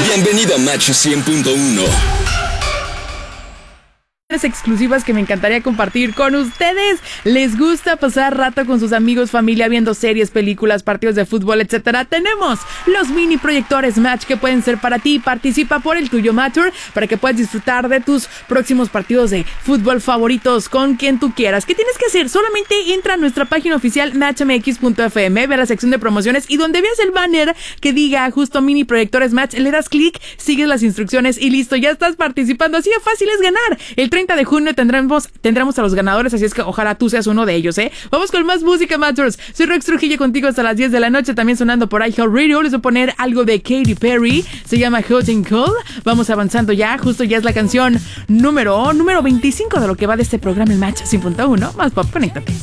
Bienvenido a Match 100.1. Exclusivas que me encantaría compartir con ustedes. ¿Les gusta pasar rato con sus amigos, familia, viendo series, películas, partidos de fútbol, etcétera? Tenemos los mini proyectores Match que pueden ser para ti. Participa por el tuyo Matter para que puedas disfrutar de tus próximos partidos de fútbol favoritos con quien tú quieras. ¿Qué tienes que hacer? Solamente entra a nuestra página oficial matchmx.fm, ve la sección de promociones y donde veas el banner que diga justo mini proyectores Match, le das clic, sigues las instrucciones y listo, ya estás participando. Así de fácil es ganar. El 30 de junio tendremos a los ganadores, así es que ojalá tú seas uno de ellos, ¿eh? Vamos con más música, Matters. Soy Rex Trujillo contigo hasta las 10 de la noche, también sonando por iHeartRadio. Les voy a poner algo de Katy Perry, se llama Hot and Cold. Vamos avanzando ya, justo ya es la canción número 25 de lo que va de este programa, el Match 100.1. Más pop, conéctate.